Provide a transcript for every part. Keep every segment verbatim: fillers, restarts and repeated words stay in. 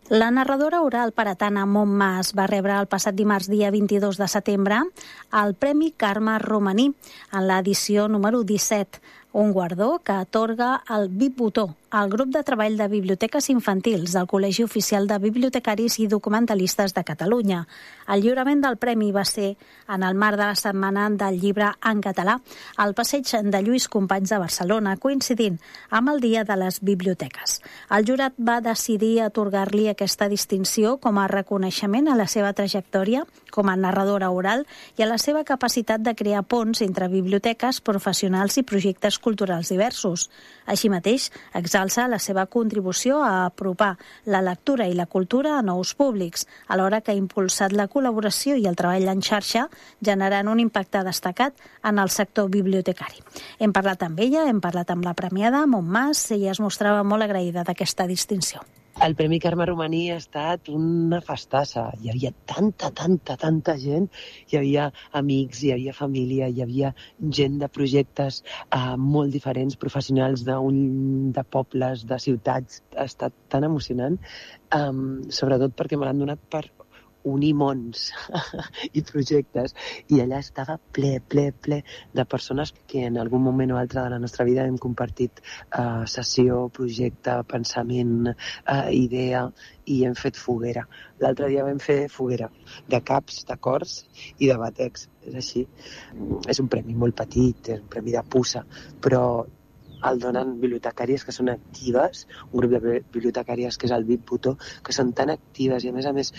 La narradora oral paratana Montmas va rebre el passat dimarts dia vint-i-dos de setembre el Premi Carme Romaní en l'edició número disset, un guardó que atorga el V I P Botó, el grup de treball de biblioteques infantils del Col·legi Oficial de Bibliotecaris i Documentalistes de Catalunya. El lliurament del premi va ser en el marc de la Setmana del Llibre en Català al Passeig de Lluís Companys de Barcelona, coincidint amb el Dia de les Biblioteques. El jurat va decidir atorgar-li aquesta distinció com a reconeixement a la seva trajectòria com a narradora oral i a la seva capacitat de crear ponts entre biblioteques, professionals i projectes culturals diversos. Així mateix, exalça la seva contribució a apropar la lectura i la cultura a nous públics, alhora que ha impulsat la col·laboració i el treball en xarxa, generant un impacte destacat en el sector bibliotecari. Hem parlat amb ella, hem parlat amb la premiada, Montmas, i ella es mostrava molt agraïda d'aquesta distinció. El Premi Carme Romaní ha estat una festassa. Hi havia tanta, tanta, tanta gent. Hi havia amics, hi havia família, hi havia gent de projectes eh, molt diferents, professionals d'un de pobles, de ciutats. Ha estat tan emocionant, um, sobretot perquè me l'han donat per unir mons i projectes, i allà estava ple, ple, ple de persones que en algun moment o altre de la nostra vida hem compartit uh, sessió, projecte, pensament, uh, idea, i hem fet foguera. L'altre dia vam fer foguera de caps, de cors i de batecs. És així. És un premi molt petit, és un premi de puça, però el donen bibliotecàries que són actives, un grup de bibliotecàries que és el V I P Botó, que són tan actives i a més a més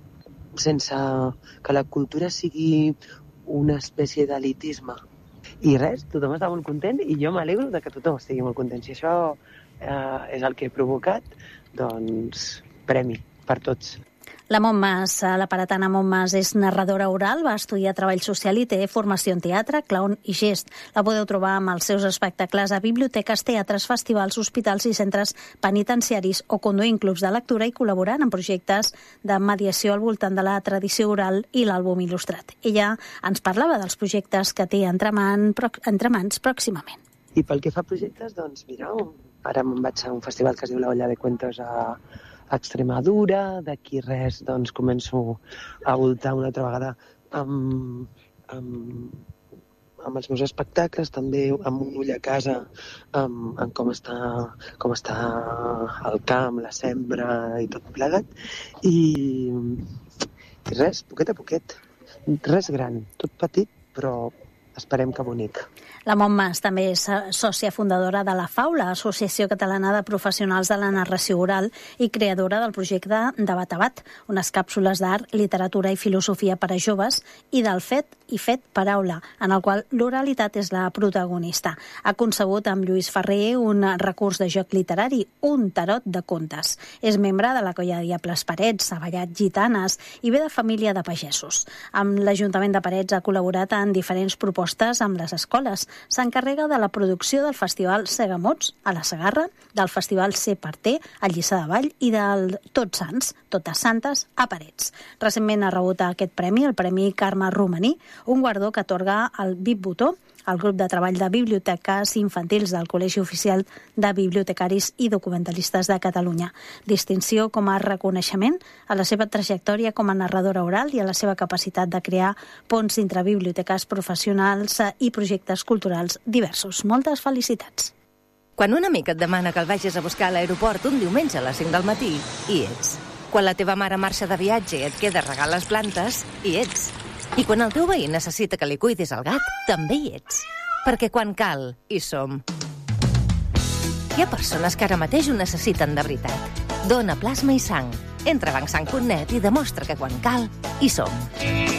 sense que la cultura sigui una espècie d'elitisme. I res, tothom està molt content i jo m'alegro de que tothom estigui molt content. Si això eh, és el que he provocat, doncs premi per tots. La Montmas, la paratana Montmas, és narradora oral, va estudiar treball social i té formació en teatre, clown i gest. La podeu trobar amb els seus espectacles a biblioteques, teatres, festivals, hospitals i centres penitenciaris o conduint clubs de lectura i col·laborant en projectes de mediació al voltant de la tradició oral i l'àlbum il·lustrat. Ella ens parlava dels projectes que té entre, man, entre mans pròximament. I pel que fa a projectes, doncs mira, ara me'n vaig a un festival que es diu La Olla de Cuentos a Extremadura, d'aquí res doncs començo a voltar una altra vegada amb, amb, amb els meus espectacles, també amb un ull a casa, amb, amb com, està, com està el camp, la sembra i tot plegat. I, i res, poquet a poquet, res gran, tot petit, però esperem que bonic. La Montmas també és sòcia fundadora de la FAU, l'Associació Catalana de Professionals de la Narració Oral, i creadora del projecte Debat a Bat, unes càpsules d'art, literatura i filosofia per a joves, i del Fet i Fet Paraula, en el qual l'oralitat és la protagonista. Ha concebut amb Lluís Ferrer un recurs de joc literari, un tarot de contes. És membre de la colla Diables Parets, Avallat Gitanes, i ve de família de pagesos. Amb l'Ajuntament de Parets ha col·laborat en diferents propostes amb les escoles. S'encarrega de la producció del Festival Segamots a la Segarra, del Festival C per T a Lliçà de Vall i del Tots Sants, Totes Santes a Parets. Recentment ha rebut aquest premi, el Premi Carme Romaní, un guardó que atorga el V I P Botó, el grup de treball de biblioteques infantils del Col·legi Oficial de Bibliotecaris i Documentalistes de Catalunya. Distinció com a reconeixement a la seva trajectòria com a narradora oral i a la seva capacitat de crear ponts entre biblioteques professionals i projectes culturals diversos. Moltes felicitats. Quan un amic et demana que el vagis a buscar a l'aeroport un diumenge a les cinc del matí, hi ets. Quan la teva mare marxa de viatge i et queda regar les plantes, hi ets. I quan el teu veí necessita que li cuidis el gat, també hi ets. Perquè quan cal, hi som. Hi ha persones que ara mateix ho necessiten de veritat. Dona plasma i sang. Entra a bancsang punt net i demostra que quan cal, hi som.